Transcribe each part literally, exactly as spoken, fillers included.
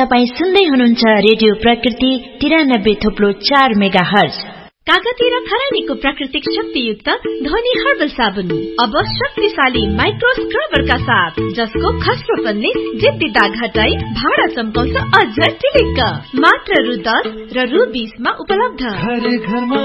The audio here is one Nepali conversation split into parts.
तपाईँ सुन्दै हुनुहुन्छ रेडियो प्रकृति तिरानब्बे थोप्लो चार मेगा हर्ज। कागती र खरानीको प्राकृतिक शक्तियुक्त ध्वनि हर्बल साबुन अब शक्तिशाली माइक्रो स्क्रबरका साथ, जसको खस्रोपनले जिद्दी दाग हटाई भाडा चम्काउँछ अझ टिलिक्क। मात्र रु दस र रु बीसमा उपलब्ध। घर घरमा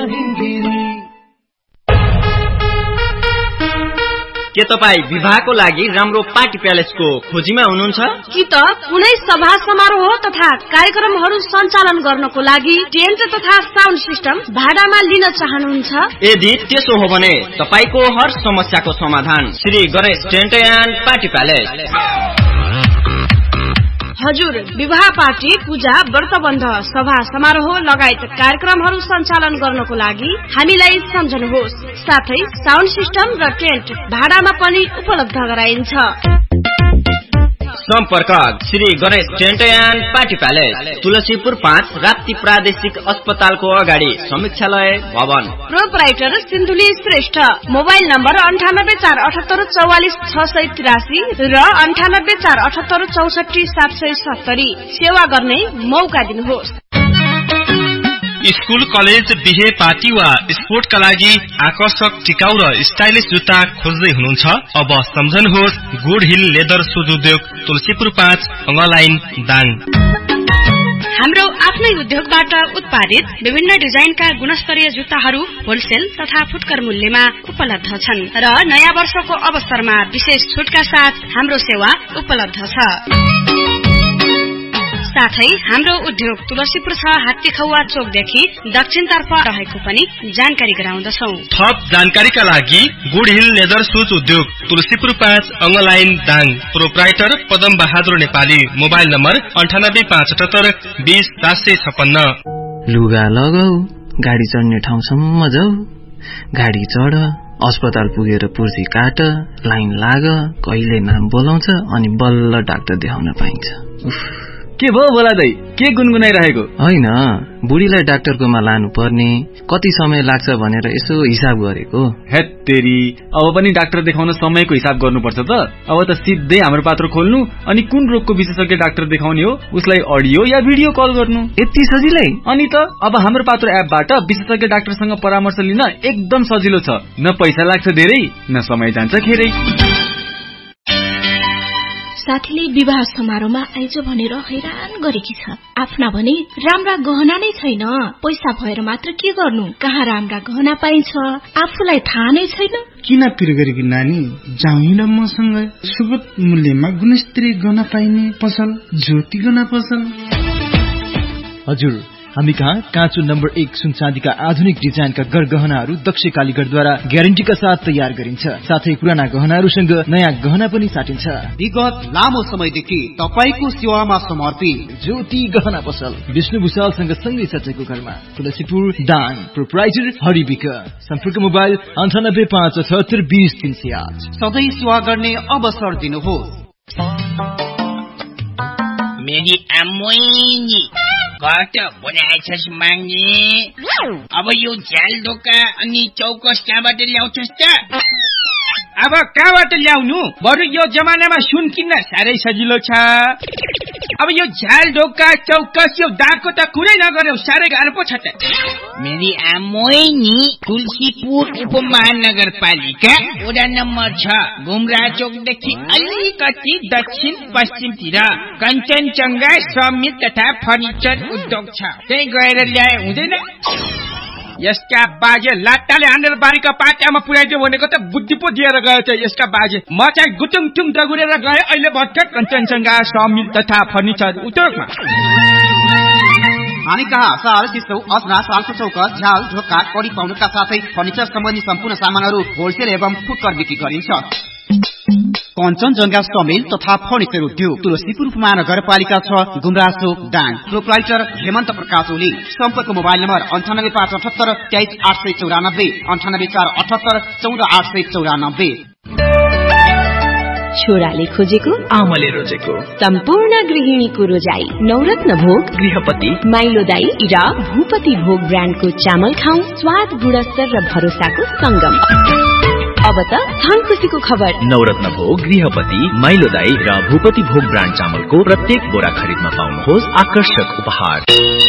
के तपाईँ विवाहको लागि राम्रो पार्टी प्यालेसको खोजीमा हुनुहुन्छ? कि त कुनै सभा समारोह तथा कार्यक्रमहरू सञ्चालन गर्नको लागि टेन्ट तथा साउन्ड सिस्टम भाडामा लिन चाहनुहुन्छ? यदि त्यसो हो भने तपाईको हर समस्याको समाधान Shri Ganesh tent and party palace. हजुर, विवाह पार्टी, पूजा, व्रतबन्ध, सभा समारोह लगायत कार्यक्रमहरू सञ्चालन गर्नको लागि हामीलाई सम्झनुहोस्। साथै साउन्ड सिस्टम र टेन्ट भाडामा पनि उपलब्ध गराइन्छ। सम्पर्क Shri Ganesh tent and party palace, Tulsipur पाँच, राप्ती प्रादेशिक अस्पतालको अगाडि, समीक्षालय भवन। Proprietor Sindhuli Shrestha. Mobile number अन्ठानब्बे चार अठहत्तर चौवालिस छ सय तिरासी र अन्ठानब्बे चार अठहत्तर चौसठी सात सय सत्तरी। सेवा गर्ने मौका दिनुहोस्। स्कूल, कलेज, बिहे पार्टी वा स्पोर्टका लागि आकर्षक, टिकाउ र स्टाइलिश जुत्ता खोज्दै हुनुहुन्छ? अब सम्झनुहोस् गुड हिल लेदर सुज उद्योग, तुलसीपुर पाँच, अङ्गलाइन, दाङ। हाम्रो आफ्नै उद्योगबाट उत्पादित विभिन्न डिजाइनका गुणस्तरीय जुत्ताहरू होलसेल तथा फुटकर मूल्यमा उपलब्ध छन् र नयाँ वर्षको अवसरमा विशेष छुटका साथ हाम्रो सेवा उपलब्ध छ। साथै हाम्रो उद्योग तुलसीपुर छ, हात्तीखौवा चोकदेखि दक्षिणतर्फ रहेको पनि जानकारी गराउँदछौ। थप जानकारीका लागि गुड हिल लेदर सुज उद्योग, तुलसीपुर पाँच, अङ्गलाइन, Dang. Proprietor Padam Bahadur Nepali. Mobile number अन्ठानब्बे पाँच अठहत्तर बीस सात सय छपन्न। लुगा लगाऊ, गाडी चढ्ने ठाउँसम्म जाऊ, गाडी चढ, अस्पताल पुगेर पुर्जी काट, लाइन लाग, कहिले नाम बोलाउँछ अनि बल्ल डाक्टर देखाउन पाइन्छ। के भयो बोला दाइ, के गुनगुनाइरहेको? होइन, बुढीलाई डाक्टरकोमा लानु पर्ने, कति समय लाग्छ भनेर यसो हिसाब गरेको। हेत तेरी, अब पनि डाक्टर देखाउन समयको हिसाब गर्नुपर्छ त। अब त सिधै हाम्रो पात्र खोल्नु अनि कुन रोगको विशेषज्ञ डाक्टर देखाउने हो उसलाई अडियो या भिडियो कल गर्नु। यति सजिलै? अनि त अब हाम्रो पात्र एपबाट विशेषज्ञ डाक्टरसँग परामर्श लिन एकदम सजिलो छ। न पैसा लाग्छ धेरै, न समय जान्छ खेरै। साथीले विवाह समारोहमा आइज भनेर हैरान गरेकी छ। आफ्ना भने राम्रा गहना नै छैन। पैसा भएर मात्र के गर्नु? कहाँ राम्रा गहना पाइन्छ आफूलाई थाहा नै छैन। किन पिर गरेकी नानी, जाउँ न मसँग। सुगत मूल्यमा गुणस्तरीय गहना पाइने पसल ज्योति गहना पसल। हजुर, हामी कहाँ काँचो नम्बर एक सुन चाँदीका आधुनिक डिजाइनका गरगहनाहरू दक्ष कालीगढद्वारा ग्यारेन्टीका साथ तयार गरिन्छ। साथै पुराना गहनाहरूसँग नयाँ गहना पनि साटिन्छ। विगत लामो समयदेखि तपाईको सेवामा समर्पित ज्योति गहना पसल, विष्णु भूषालसँग सँगै सचेको घरमा, तुलसीपुर, दाङ। प्रोपराइटर हरिविक। सम्पर्क मोबाइल अन्ठानब्बे पाँच अठहत्तर बीस तीन सय आठ। सधैँ सेवा गर्ने अवसर दिनुहोस्। मेरी आमोइनी कट बनाएछस् माग्ने। अब यो झ्याल ढोका अनि चौकस कहाँबाट ल्याउँछस् त? अब कहाँबाट ल्याउनु? बरु यो जमानामा सुन किन्न साह्रै सजिलो छ। अब यो झ्याल ढोका चौकस यो दागको त कुरै नगर्यौ, साह्रै गाह्रो पो छ त। मेरी आमोइनी तुलसीपुर उपमहानगरपालिका वडा नम्बर छ, घुमरा चोकदेखि अलिकति दक्षिण पश्चिमतिर कञ्चनजङ्घा समित तथा फर्निचर उद्योग छ। त्यही गएर ल्याए हुँदैन? यसका बाजे लाट्टाले हानेर बारीका पाटामा पुर्याइदियो भनेको त बुद्धि पो दिएर गयो त यसका बाजे। म चाहिँ गुटुङ टुङ दगुरेर गए अहिले भर्खर कञ्चनजङ्घा समिल तथा फर्निचर उद्योगमा। हामी कहाँ साल चिसो असना सालको चौक झ्याल ढोका कडी पाउनुका साथै फर्निचर सम्बन्धी सम्पूर्ण सामानहरू होलसेल एवं फुटकर बिक्री गरिन्छ। कञ्चनजङ्घा समिल तथा फर्निचर उद्योग, तुलसीपुर महानगरपालिका छ, गुमरासो, दाङ। प्रोपराइटर हेमन्त प्रकाश ओली। सम्पर्क मोबाइल नम्बर अन्ठानब्बे पाँच अठहत्तर तेइस आठ सय चौरानब्बे, अन्ठानब्बे चार अठहत्तर चौध आठ सय चौरानब्बे। छोराले खोजेको, आमाले रोजेको, सम्पूर्ण गृहिणीको रोजाई, नवरत्न भोग, गृहपति, माइलो दाई र भूपति भोग ब्रान्डको चामल खाऊ। स्वाद, गुणस्तर र भरोसाको संगम। अब त धन खुसीको खबर। नवरत्न भोग, गृहपति, माइलोदाई र भूपति भोग ब्रान्ड चामलको प्रत्येक बोरा खरिदमा पाउनुहोस् आकर्षक उपहार।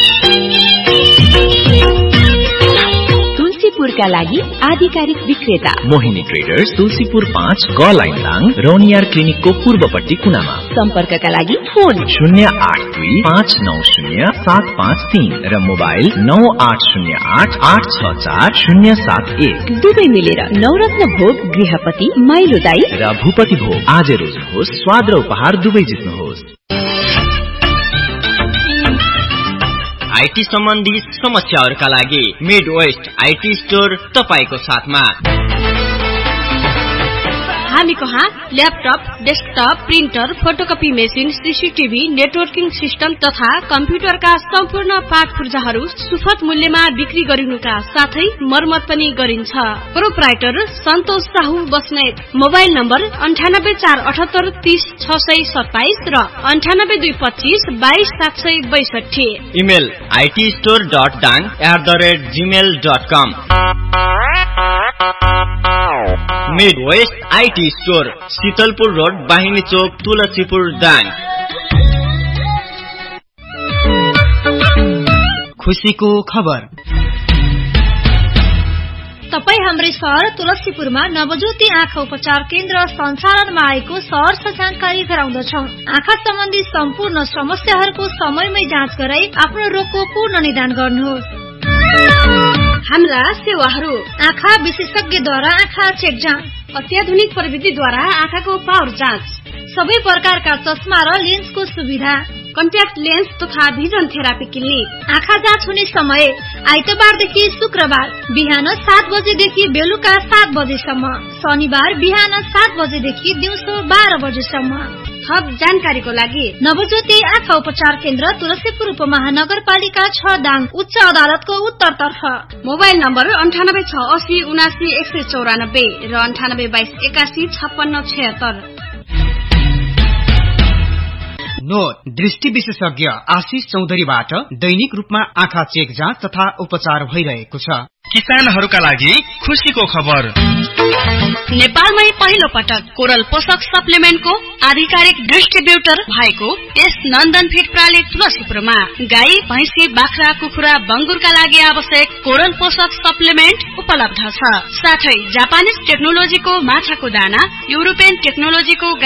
तुलसीपुरका लागि आधिकारिक विक्रेता मोहिनी ट्रेडर्स, तुलसीपुर पाँच, ग लाइन दाङ, रौनियार क्लिनिकको पूर्वपट्टि कुनामा। सम्पर्कका लागि फोन शून्य आठ दुई पाँच नौ शून्य सात पाँच तीन र मोबाइल नौ आठ शून्य आठ आठ छ चार शून्य सात एक। दुवै मिलेर नवरत्न भोग, गृहपति, माइलोदाई र भूपति भोग आज रोज्नुहोस्, स्वाद र उपहार दुवै जित्नुहोस्। आईटी सम्बन्धी समस्याहरूका लागि मिड वेस्ट आईटी स्टोर तपाईको साथमा। हामी कहाँ laptop, desktop, printer, photocopy machine, CCTV, networking system तथा कम्प्युटरका सम्पूर्ण पार्ट पुर्जाहरू सुपथ मूल्यमा बिक्री गरिनुका साथै मर्मत पनि गरिन्छ। प्रोप्राइटर सन्तोष साहु बस्नेत। मोबाइल नम्बर अन्ठानब्बे चार अठहत्तर तीस छ सय सत्ताइस र अन्ठानब्बे दुई पच्चीस बाइस सात सय बैसठी। Email IT store dot डाङ at the rate Gmail dot com. Mid West IT store, Sheetalpur road, बाहिनी चोक, तुलसीपुर दाङ। खुसीको खबर। तपाई हाम्रै सहर तुलसीपुरमा नवज्योति आँखा उपचार केन्द्र सञ्चालनमा आएको सहरर्ष जानकारी गराउँदछौ। आँखा सम्बन्धी सम्पूर्ण समस्याहरूको समयमै जाँच गराई आफ्नो रोगको पूर्ण निदान गर्नुहोस्। हाम्रा सेवाहरू आँखा विशेषज्ञद्वारा आँखा चेक जाँच, अत्याधुनिक प्रविधिद्वारा आँखाको पावर जाँच, सबै प्रकारका चस्मा र लेन्सको सुविधा, कन्ट्याक्ट लेन्स तथा भिजन थेरापी क्लिनिक। आँखा जाँच हुने समय आइतबारदेखि शुक्रबार बिहान सात बजेदेखि बेलुका सात बजेसम्म, शनिबार बिहान सात बजेदेखि दिउँसो बाह्र बजेसम्म। थप जानकारीको लागि नवज्योति आँखा उपचार केन्द्र तुलसीपुर उपमहानगरपालिका छ दाङ, उच्च अदालतको उत्तरतर्फ। मोबाइल नम्बर अन्ठानब्बे छ असी उनासी एक सय चौरानब्बे र अन्ठानब्बे बाइस एकासी छप्पन्न छयत्तर। नोट, दृष्टि विशेषज्ञ आशिष चौधरीबाट दैनिक रूपमा आँखा चेक जाँच तथा उपचार भइरहेको छ। किसानहरूका लागि खुसीको खबर। नेपालमै पहिलो पटक कोरल पोषक सप्लिमेन्टको आधिकारिक डिस्ट्रिब्युटर भएको एस नन्दन फिड प्राली तुलसीपुरमा गाई, भैँसी, बाख्रा, कुखुरा, बङ्गुरका लागि आवश्यक कोरल पोषक सप्लिमेन्ट उपलब्ध छ। साथै जापानिज टेक्नोलोजीको माछाको दाना, युरोपियन टेक्नोलोजीको